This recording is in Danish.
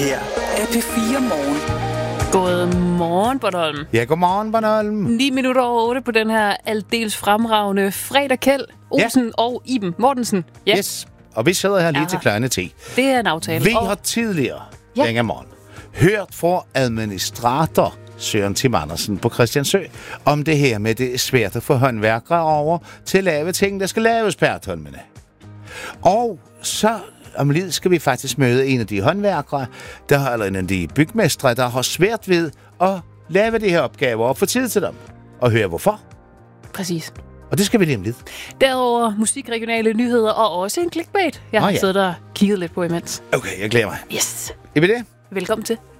her er P4 Morgen. Godmorgen, Bornholm. Ja, godmorgen, Bornholm. 9 minutter over 8 på den her aldeles fremragende fredag. Kjeld Olsen og Iben Mortensen. Ja. Yes, og vi sidder her lige til klokken 10. Det er en aftale. Vi har tidligere denne morgen hørt fra administrator Søren Tim Andersen på Christiansø om det her med, det er svært at få håndværkere over til at lave ting, der skal laves på Ertholmene. Og så om lidt skal vi faktisk møde en af de håndværkere, eller en af de bygmestre, der har svært ved at lave de her opgaver og få tid til dem. Og høre hvorfor. Præcis. Og det skal vi lige om lidt. Derudover musik, regionale nyheder og også en clickbait. Jeg har siddet og kigget lidt på imens. Okay, jeg glæder mig. Yes. Er vi det? Velkommen til.